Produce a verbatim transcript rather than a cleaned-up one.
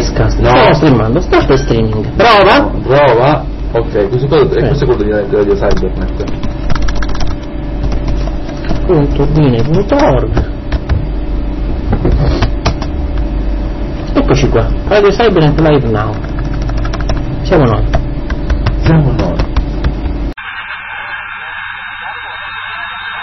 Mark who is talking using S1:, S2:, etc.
S1: Icecast,
S2: No.
S1: stiamo streamando, start streaming. Prova?
S2: Prova. Ok, questo, qua-
S1: Sì.
S2: e questo è quello di Radio Cybernet.
S1: Turbine punto org. Eccoci qua, Radio Cybernet Live Now. Siamo noi.
S2: Siamo noi.